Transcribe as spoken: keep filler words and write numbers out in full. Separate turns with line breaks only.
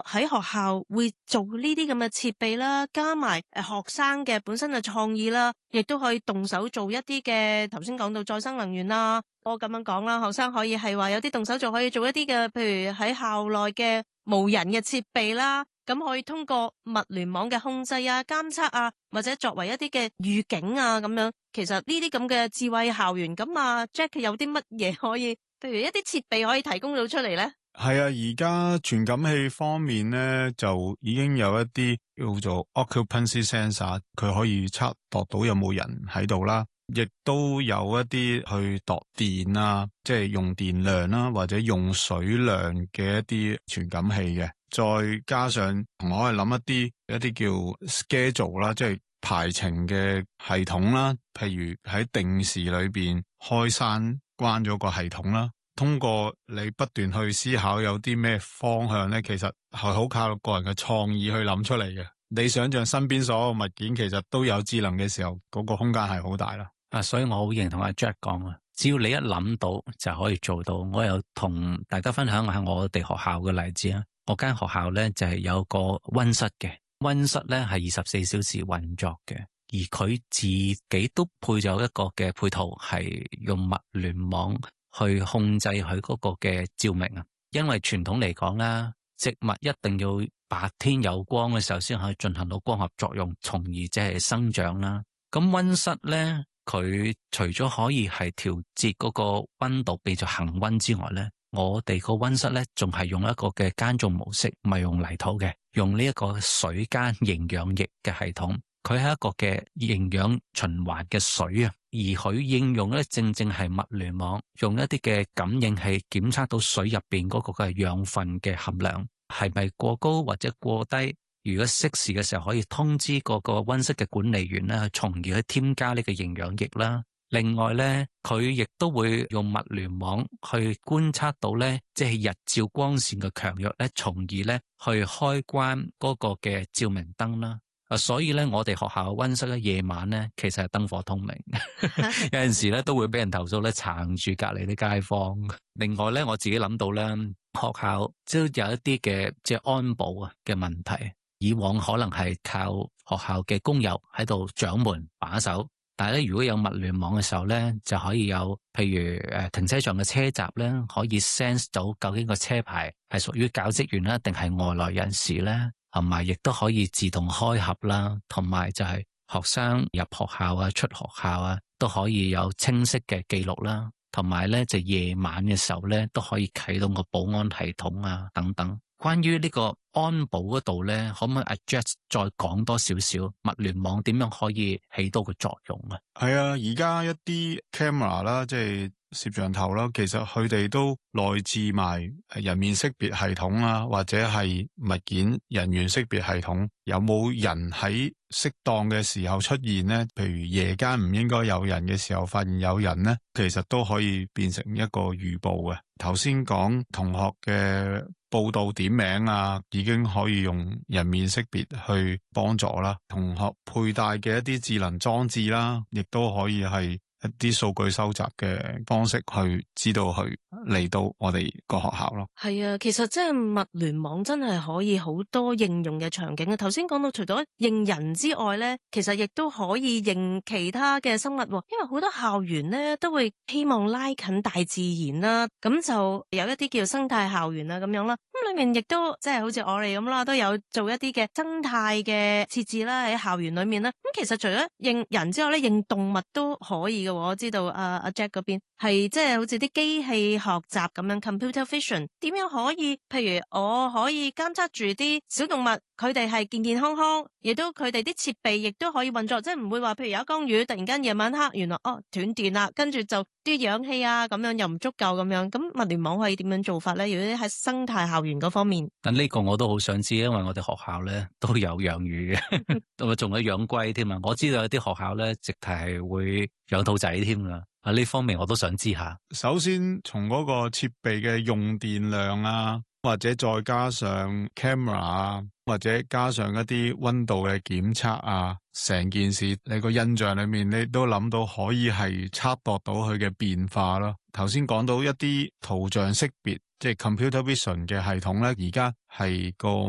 多喺學校會做呢啲咁嘅設備啦，加埋誒學生嘅本身嘅創意啦，亦都可以動手做一啲嘅頭先講到再生能源啦。我咁樣講啦，學生可以係話有啲動手做，可以做一啲嘅，譬如喺校內嘅無人嘅設備啦，咁可以通過物聯網嘅控制啊、監測啊，或者作為一啲嘅預警啊咁樣。其實呢啲咁嘅智慧校園，咁啊 Jack 有啲乜嘢可以，譬如一啲設備可以提供到出嚟呢？
係啊，而家傳感器方面咧，就已經有一啲叫做 occupancy sensor， 佢可以測度到有冇人喺度啦。亦都有一啲去度電啊，即係用電量啦，或者用水量嘅一啲傳感器嘅。再加上同我係諗一啲一啲叫 schedule 啦，即係排程嘅系統啦。譬如喺定時裏邊開閂關咗個系統啦。通過你不斷去思考有啲咩方向咧，其實係好靠個人嘅創意去諗出嚟嘅。你想象身邊所有物件其實都有智能嘅時候，嗰個空間係好大啦。
啊，所以我好認同阿 Jack 講啊，只要你一諗到就可以做到。我又同大家分享下我哋學校嘅例子啊。我間學校咧就係有個溫室嘅，溫室咧係二十四小時運作嘅，而佢自己都配咗一個嘅配套，係用物聯網去控制佢嗰個嘅照明啊。因為傳統嚟講啦，植物一定要白天有光嘅時候先可以進行到光合作用，從而即係生長啦。咁溫室咧，佢除咗可以係調節嗰個溫度變做恒溫之外咧，我哋個溫室咧仲係用一個嘅耕種模式，唔係用泥土嘅，用呢一個水間營養液嘅系統。佢係一個嘅營養循環嘅水啊，而佢應用咧正正係物聯網，用一啲嘅感應器檢測到水入邊嗰個嘅養分嘅含量係咪過高或者過低。如果適時嘅時候可以通知嗰個溫室嘅管理員啦，從而去添加呢個營養液啦。另外咧，佢亦都會用物聯網去觀察到咧，即係日照光線嘅強弱咧，從而咧去開關嗰個嘅照明燈啦。啊，所以咧，我哋學校嘅溫室咧，夜晚咧，其實係燈火通明，有陣時咧都會俾人投訴咧，撐住隔籬啲街坊。另外咧，我自己諗到咧，學校都有一啲嘅即係安保啊嘅問題。以往可能係靠學校嘅工友喺度掌門把守，但係咧，如果有物聯網嘅時候咧，就可以有譬如誒停車場嘅車閘咧，可以 sense 到究竟個車牌係屬於教職員啦，定係外來人士咧，同埋亦都可以自動開合啦，同埋就係學生入學校啊、出學校啊，都可以有清晰嘅記錄啦，同埋咧就夜晚嘅時候咧都可以啟動個保安系統啊等等。關於呢個安保嗰度咧，可唔可以阿 Jack 再講多少少物聯網點樣可以起到個作用啊？
係啊，而家一啲 camera 啦，即係攝像頭啦，其實佢哋都內置埋人面識別系統啦，或者係物件人員識別系統。有冇人喺適當嘅時候出現呢？譬如夜間唔應該有人嘅時候，發現有人呢，其實都可以變成一個預報嘅。頭先講同學嘅報道點名啊，已經可以用人面識別去幫助啦。同學佩戴嘅一啲智能裝置啦，亦都可以係一啲數據收集嘅方式去知道去嚟到我哋個學校咯。
係啊，其實即係物聯網真係可以好多應用嘅場景啊。頭先講到除咗認人之外咧，其實亦都可以認其他嘅生物，因為好多校園咧都會希望拉近大自然啦，咁就有一啲叫生態校園啊咁樣啦。咁裏面亦都即係好似我哋咁啦，都有做一啲嘅生態嘅設置啦喺校園裏面啦。咁其實除咗認人之外咧，認動物都可以嘅。我知道阿阿 Jack 嗰邊係即係好似啲機器學習咁樣 computer vision， 點樣可以譬如我可以監測住啲小動物，佢哋係健健康康，亦都佢哋啲設備亦都可以運作，即係唔會話譬如有一缸魚突然間夜晚黑原來哦斷電啦，跟住就啲氧氣啊咁樣又唔足夠咁樣，咁物聯網可以點樣做法咧？如果喺生態校園嗰方面，
但呢個我都好想知，因為我哋學校咧都有養魚嘅，同埋仲有養龜添啊！我知道有啲學校咧直頭係會養兔仔添噶。啊，呢方面我都想知下。
首先從嗰個設備嘅用電量啊，或者再加上 camera 啊，或者加上一啲溫度嘅檢測啊，成件事你個印象裏面你都諗到可以係測度到佢嘅變化咯。頭先講到一啲圖像識別，即係 computer vision 嘅系統咧，而家係個